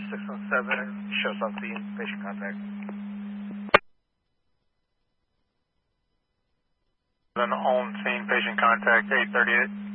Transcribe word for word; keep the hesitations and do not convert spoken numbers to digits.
six one seven, shows on scene, patient contact. Then on scene, patient contact, eight thirty-eight.